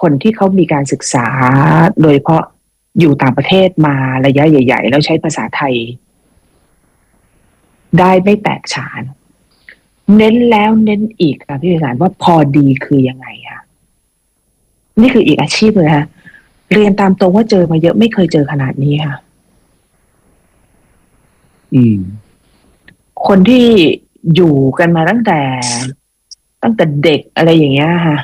คนที่เขามีการศึกษาโดยเฉพาะอยู่ต่างประเทศมาระยะใหญ่ๆแล้วใช้ภาษาไทยได้ไม่แตกฉานเน้นแล้วเน้นอีกค่ะพี่พิสารว่าพอดีคือยังไงคะนี่คืออีกอาชีพเลยค่ะเรียนตามตรงว่าเจอมาเยอะไม่เคยเจอขนาดนี้ค่ะอืมคนที่อยู่กันมาตั้งแต่เด็กอะไรอย่างเงี้ยค่ะ